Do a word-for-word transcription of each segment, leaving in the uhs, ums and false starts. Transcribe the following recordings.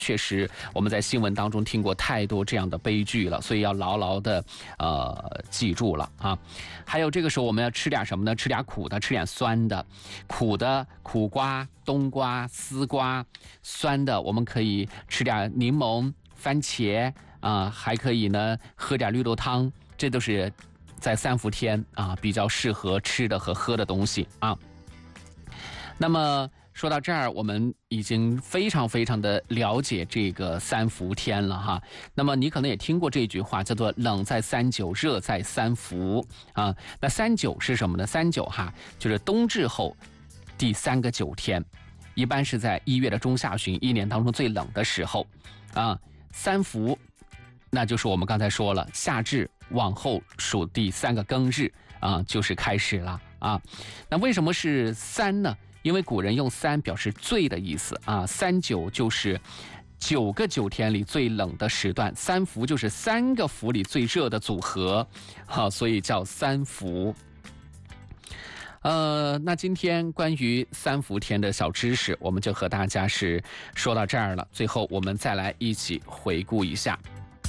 确实，我们在新闻当中听过太多这样的悲剧了，所以要牢牢的呃记住了啊。还有这个时候我们要吃点什么呢？吃点苦的，吃点酸的。苦的苦瓜、冬瓜、丝瓜；酸的我们可以吃点柠檬、番茄啊、呃，还可以呢喝点绿豆汤。这都是在三伏天啊比较适合吃的和喝的东西啊。那么说到这儿，我们已经非常非常的了解这个三伏天了哈。那么你可能也听过这句话，叫做冷在三九，热在三伏啊。那三九是什么呢？三九哈，就是冬至后第三个九天，一般是在一月的中下旬，一年当中最冷的时候啊。三伏，那就是我们刚才说了，夏至往后数第三个庚日啊，就是开始了啊。那为什么是三呢？因为古人用三表示最的意思啊，三九就是九个九天里最冷的时段，三伏就是三个伏里最热的组合，好、啊，所以叫三伏。呃，那今天关于三伏天的小知识，我们就和大家是说到这儿了。最后，我们再来一起回顾一下。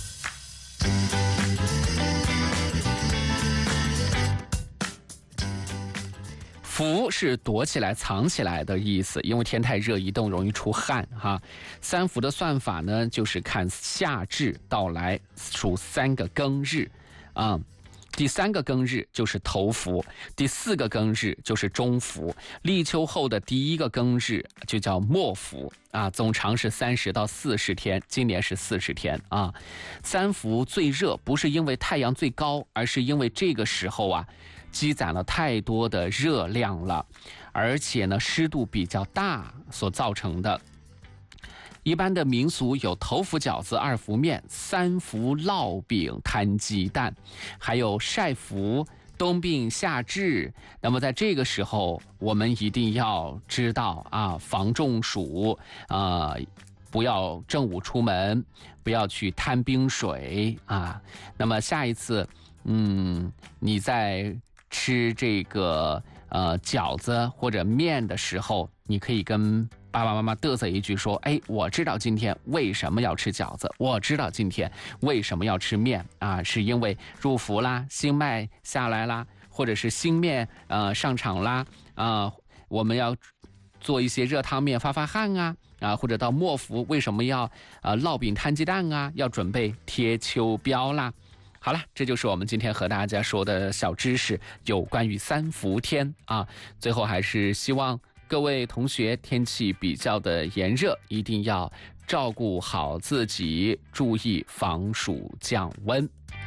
伏是躲起来、藏起来的意思，因为天太热，一动容易出汗哈。三伏的算法呢，就是看夏至到来，数三个庚日啊。第三个庚日就是头伏，第四个庚日就是中伏，立秋后的第一个庚日就叫末伏啊，总长是三十到四十天，今年是四十天啊。三伏最热，不是因为太阳最高，而是因为这个时候啊，积攒了太多的热量了，而且呢湿度比较大所造成的。一般的民俗有头伏饺子、二伏面、三伏烙饼、摊鸡蛋，还有晒伏、冬病夏治。那么在这个时候，我们一定要知道啊，防中暑啊、呃，不要正午出门，不要去摊冰水啊。那么下一次，嗯，你在吃这个呃饺子或者面的时候，你可以跟爸爸妈妈嘚瑟一句说，哎，我知道今天为什么要吃饺子，我知道今天为什么要吃面啊，是因为入伏啦，新麦下来啦，或者是新面呃上场啦啊，我们要做一些热汤面发发汗啊啊，或者到末伏为什么要呃烙饼摊鸡蛋啊，要准备贴秋膘啦。好了，这就是我们今天和大家说的小知识，有关于三伏天啊。最后还是希望各位同学，天气比较的炎热，一定要照顾好自己，注意防暑降温。